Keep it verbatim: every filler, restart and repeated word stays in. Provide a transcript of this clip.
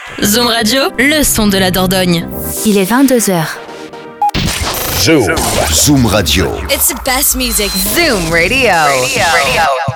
Zoom Radio, le son de la Dordogne. Il est vingt-deux heures. Zoom. Zoom Radio. It's the best music. Zoom Radio. Radio. Radio.